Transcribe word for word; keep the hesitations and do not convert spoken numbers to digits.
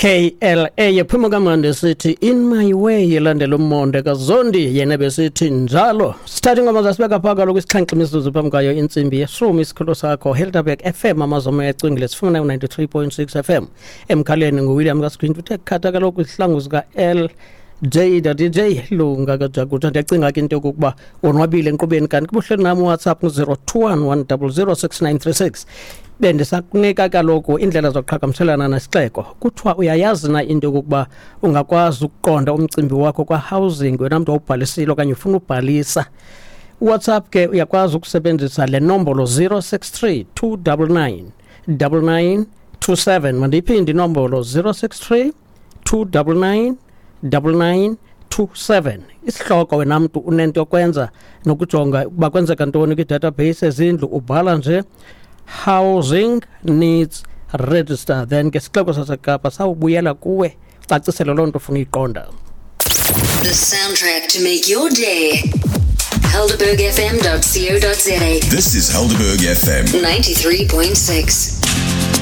K L A yaphuma kamnandi sithi in my way ilandela umonde kaZondi yena besithi njalo starting ngoma zasibeka phaka lokusixhanxa imizuzu phamkayo insimbi yeshumi isikholo sakho Helderberg F M amazoma ecingile sifuna ninety-three point six F M emkhaleni nguWilliam kaScreen uthe khatha kaloku isihlangu sika L J D J lunga kaJaguta ndiyacinga ke into yokuba onwabile enkqubeni kanti kubuhle nami WhatsApp ku zero two one one zero zero six nine three six bendisakunika kaloku indlela zoqhagamshelana nesixeko kuthiwa uyayazi na into yokuba ungakwazi ukuqonda umcimbi wakho kwa housing wena mntu awubhalisile okanye ufuna ubhalisa WhatsApp ke uyakwazi ukusebenzisa le nombolo zero six three two nine nine nine nine two seven mandiphinde inombolo zero six three two nine nine nine nine two seven isihloko wena mntu unento yokwenza nokujonga ukuba kwenzeka ntoni kwi-database ezindlu ubhala nje housing needs register then ke sixeko saseKapa sawubuyela kuwe cacisele loo nto ufuna uyiqonda. The soundtrack to make your day. helderberg f m dot co dot za. This is Helderberg F M ninety-three point six.